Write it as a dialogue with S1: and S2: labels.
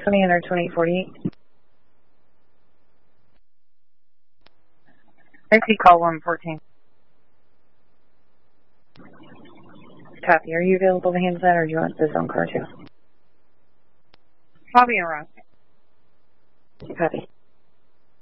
S1: 20 under 2048. Taxi call 114. Copy. Are you available to handle that, or do you want this on car too? Copy and route. Copy.